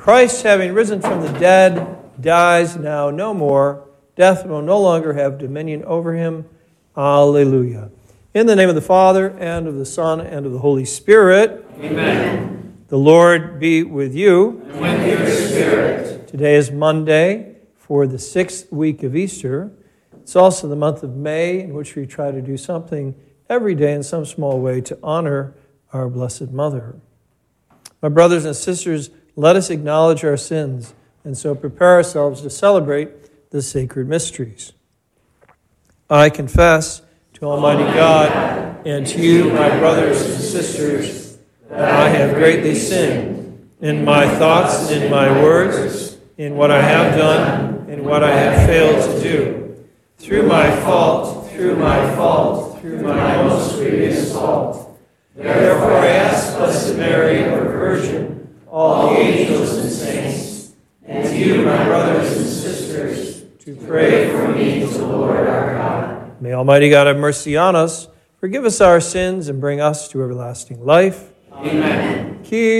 Christ, having risen from the dead, dies now no more. Death will no longer have dominion over him. Alleluia. In the name of the Father, and of the Son, and of the Holy Spirit. Amen. The Lord be with you. And with your spirit. Today is Monday for the 6th week of Easter. It's also the month of May, in which we try to do something every day in some small way to honor our Blessed Mother. My brothers and sisters, let us acknowledge our sins and so prepare ourselves to celebrate the sacred mysteries. I confess to Almighty God and to you, my brothers and sisters, that I have greatly sinned in my thoughts and in my words, in what I have done and what I have failed to do, through my fault, through my most grievous fault. Therefore I ask Blessed Mary, our Virgin, all the angels and saints, and you, my brothers and sisters, to pray for me to the Lord our God. May Almighty God have mercy on us, forgive us our sins, and bring us to everlasting life. Amen.